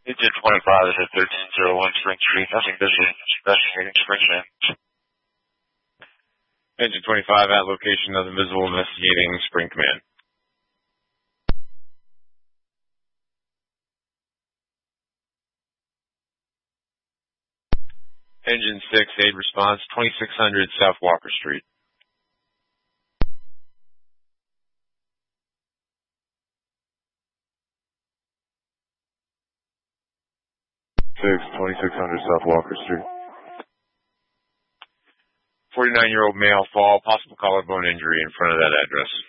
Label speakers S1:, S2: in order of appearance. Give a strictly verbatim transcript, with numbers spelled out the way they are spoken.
S1: Engine twenty-five is at thirteen oh one Spring Street. Nothing busy. Investigating Spring Street.
S2: Engine twenty-five at location, nothing visible, investigating Spring Command. Engine six, aid response, twenty-six hundred South Walker Street.
S3: six, twenty-six hundred South Walker Street.
S2: forty-nine-year-old male fall, possible collarbone injury in front of that address.